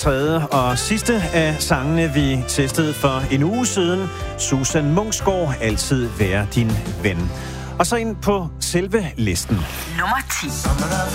tredje og sidste af sangene, vi testede for en uge siden. Susan Munksgaard, Altid være din ven. Og så ind på selve listen. Nummer 10.